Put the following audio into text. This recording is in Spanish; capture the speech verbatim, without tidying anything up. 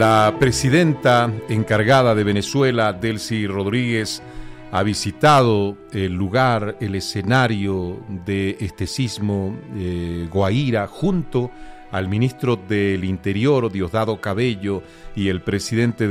La presidenta encargada de Venezuela, Delcy Rodríguez, ha visitado el lugar, el escenario de este sismo, eh, Guaira, junto al ministro del Interior, Diosdado Cabello, y el presidente de